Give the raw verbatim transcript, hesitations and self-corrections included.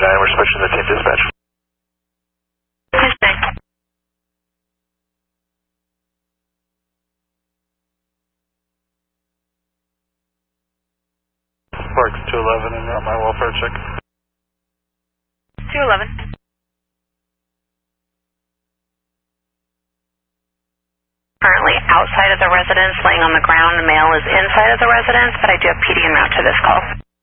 nine, we're switching to team dispatch. Parks two eleven and route my welfare check. two eleven. Currently outside of the residence, laying on the ground. The male is inside of the residence, but I do have P D en route to this call.